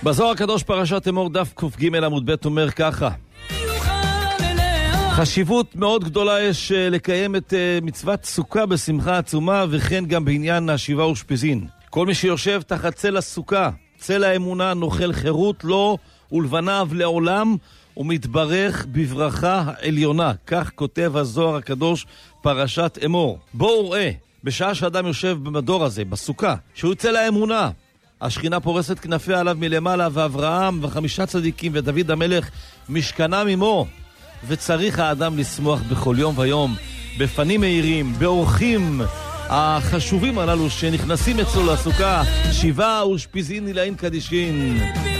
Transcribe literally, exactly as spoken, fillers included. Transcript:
בזוהר הקדוש פרשת אמור דף ק"ג עמוד ב' אומר ככה: חשיבות מאוד גדולה יש לקיים את מצוות סוכה בשמחה עצומה, וכן גם בעניין השבעה ושפיזין. כל מי שיושב תחת צל הסוכה, צל האמונה, נוכל חירות לו ולבניו לעולם, ומתברך בברכה העליונה. כך כותב הזוהר הקדוש פרשת אמור. בואו ראה, בשעה שאדם יושב במדור הזה, בסוכה, שהוא צל האמונה, השכינה פורסת כנפיה עליו מלמעלה, ואברהם וחמישה צדיקים ודוד המלך משכנם עמו, וצריך האדם לשמוח בכל יום ויום, בפנים מהירים, באורחים החשובים הללו שנכנסים אצלו לסוכה, שבעה ושפיזין נילאים קדישין.